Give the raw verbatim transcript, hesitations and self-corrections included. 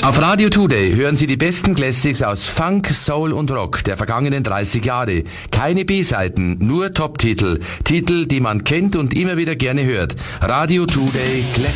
Auf Radio Today hören Sie die besten Classics aus Funk, Soul und Rock der vergangenen dreißig Jahre. Keine B-Seiten, nur Top-Titel. Titel, die man kennt und immer wieder gerne hört. Radio Today Classics.